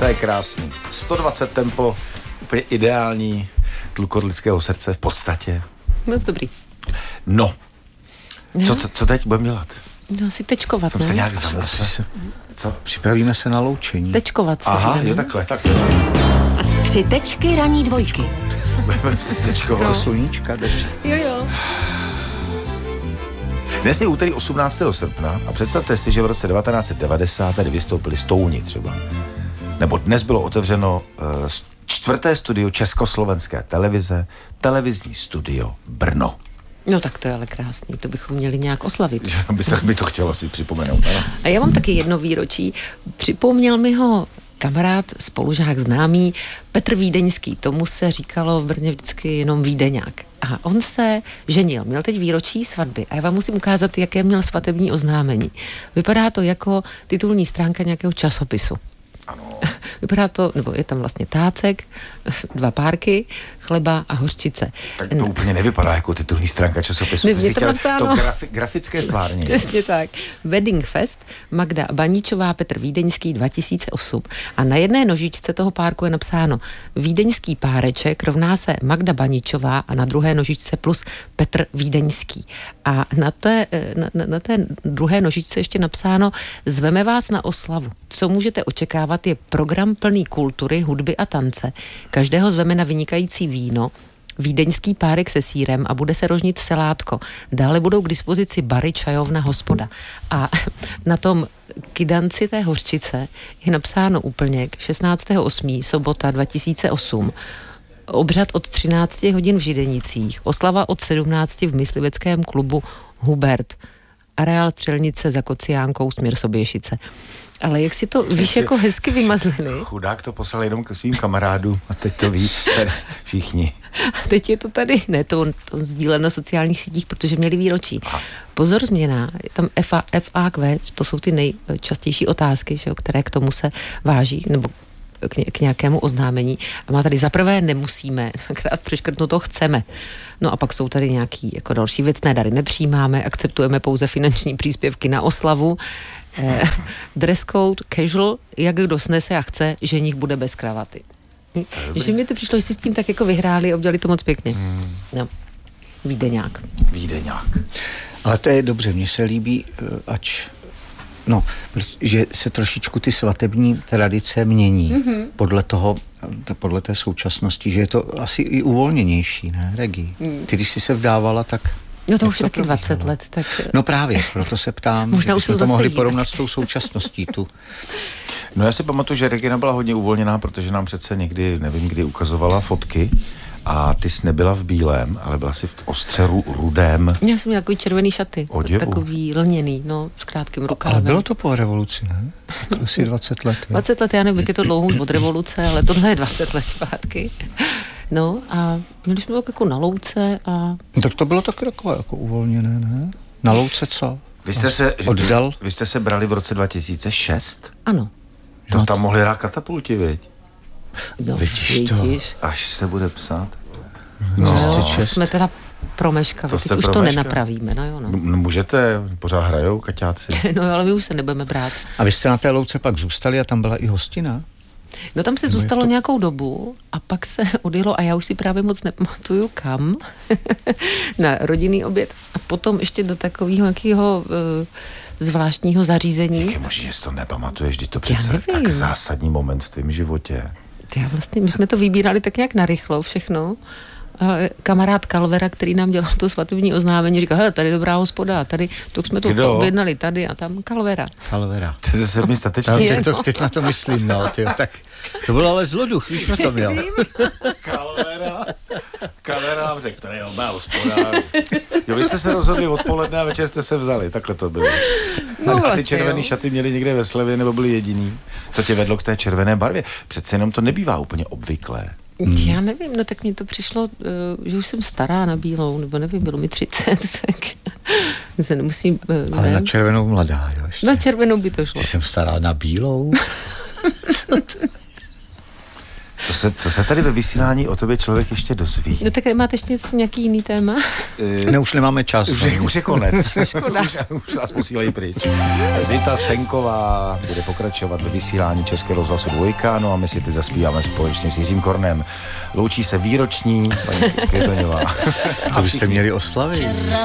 To je krásný. 120 tempo, úplně ideální tluk od lidského srdce v podstatě. Moc dobrý. No, co teď budeme dělat? No, asi tečkovat, Jsem se nějak zamyslel. Co? Připravíme se na loučení. Tečkovat se. Aha, jo, takhle. 3 tečky ranní dvojky. Budeme tečkovat. Do sluníčka, dobře. Jo. Dnes je úterý 18. srpna a představte si, že v roce 1990 tady vystoupili Stouni třeba. Nebo dnes bylo otevřeno 4. studio Československé televize, televizní studio Brno. No tak to je ale krásný, to bychom měli nějak oslavit. By to chtělo si připomenout. Ano. A já mám taky jedno výročí. Připomněl mi ho kamarád, spolužák známý, Petr Vídeňský. Tomu se říkalo v Brně vždycky jenom Vídeňák. A on se ženil, měl teď výročí svatby a já vám musím ukázat, jaké měl svatební oznámení. Vypadá to jako titulní stránka nějakého časopisu. Ano. Vypadá to, nebo je tam vlastně tácek, 2 párky, chleba a hořčice. Tak to úplně nevypadá jako titulní stránka časopisu. Ty jsi chtěl to grafické stvárnění. Přesně tak. Wedding Fest, Magda Baníčová, Petr Vídeňský 2008. A na jedné nožičce toho párku je napsáno Vídeňský páreček rovná se Magda Baníčová a na druhé nožičce plus Petr Vídeňský. A na té druhé nožičce ještě napsáno zveme vás na oslavu. Co můžete očekávat je program plný kultury, hudby a tance. Každého zveme na vynikající víno, vídeňský párek se sýrem a bude se rožnit selátko. Dále budou k dispozici bary, čajovna, hospoda. A na tom kydanci té hořčice je napsáno úplněk 16.8. sobota 2008. Obřad od 13 hodin v Židenicích, oslava od 17 v mysliveckém klubu Hubert, areál Střelnice za Kociánkou, směr Soběšice. Ale jak si to, víš, jako hezky vymazlili. Chudák to poslal jenom k svým kamarádům a teď to ví všichni. A teď je to tady, ne, to sdíleno na sociálních sítích, protože měli výročí. Pozor, změna, je tam FAQ, to jsou ty nejčastější otázky, že, které k tomu se váží, nebo k nějakému oznámení. A má tady za prvé nemusíme, dvakrát přeškrtnuto chceme. No a pak jsou tady nějaký jako další věcné dary. Nepřijímáme, akceptujeme pouze finanční příspěvky na oslavu. Dress code, casual, jak kdo snese a chce, ženich bude bez kravaty. Že mi to přišlo, že si s tím tak jako vyhráli a udělali to moc pěkně. No. Vídeňák. Ale to je dobře, mně se líbí, že se trošičku ty svatební tradice mění podle té současnosti, že je to asi i uvolněnější, ne, Regi? Ty, když jsi se vdávala, tak... No to už je taky 20 let, tak... No právě, proto se ptám, možná že jsme to mohli porovnat s tou současností tu. No já si pamatuju, že Regina byla hodně uvolněná, protože nám přece někdy, nevím kdy, ukazovala fotky a ty jsi nebyla v bílém, ale byla si v ostře rudém. Já jsem měla takový červený šaty, oděvu. Takový lněný, no, s krátkým rukávem. Ale bylo to po revoluci, ne? Asi 20 let. 20 let, já nevím, jak je to dlouho od revoluce, ale tohle je 20 let zpátky. No a měli jsme to jako na louce a... No, tak to bylo taky takové jako uvolněné, ne? Na louce co? Vy jste se brali v roce 2006? Ano. To tam mohli hrát katapulti, viď? No, vidíš to. Až se bude psát. No, jsme teda promeškali. Už to nenapravíme, no jo, no. Můžete, pořád hrajou kaťáci. No ale my už se nebudeme brát. A vy jste na té louce pak zůstali a tam byla i hostina? No tam se zůstalo nějakou dobu a pak se odjelo a já už si právě moc nepamatuju kam na rodinný oběd a potom ještě do takového nějakého zvláštního zařízení. Jak je možné, že si to nepamatuješ, když to přece tak zásadní moment v tvém životě. Já vlastně, my jsme to vybírali tak nějak narychlo všechno. A kamarád Kalvera, který nám dělal to svatební oznámení, říkal, hele, tady dobrá hospoda, tady, to jsme to objednali tady a tam Kalvera. To je ze 7 statečný. Teď na to myslím, no, tyjo, tak to bylo ale zloduch, víš, na to měl. Kalvera vám řekl, tady je obá hospoda. Jo, vy jste se rozhodli odpoledne a večer jste se vzali, takhle to bylo. No, a ty červený šaty měli někde ve slevě, nebo byli jediný? Co tě vedlo k té červené barvě? Přece jenom to nebývá úplně obvyklé. Já nevím, no tak mně to přišlo, že už jsem stará na bílou, nebo nevím, bylo mi 30, tak se nemusím... Ale na červenou mladá, jo? Ještě. Na červenou by to šlo. Jsem stará na bílou? Co se tady ve vysílání o tobě člověk ještě dozví? No tak máte ještě nějaký jiný téma? Ne, už nemáme čas. Už je konec. už nás posílají pryč. Zita Senková bude pokračovat ve vysílání Českého rozhlasu 2, no a my si ty zaspíváme společně s Jiřím Kornem. Loučí se výroční paní Květoňová. To byste měli oslavit.